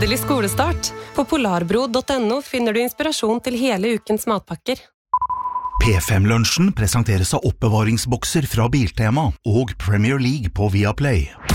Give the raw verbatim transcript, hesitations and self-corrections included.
Gledelig skolestart. På polarbro punktum no finner du inspirasjon til hele ukens matpakker. P fem-lunsjen presenteres av oppbevaringsbokser fra Biltema og Premier League på Viaplay.